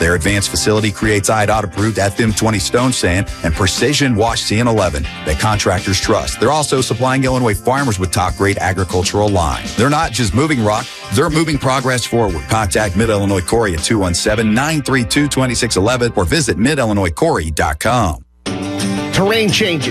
Their advanced facility creates IDOT-approved FM20 stone sand and precision wash CN11 that contractors trust. They're also supplying Illinois farmers with top-grade agricultural lime. They're not just moving rock, they're moving progress forward. Contact Mid-Illinois Quarry at 217-932-2611 or visit midillinoisquarry.com. Terrain changes.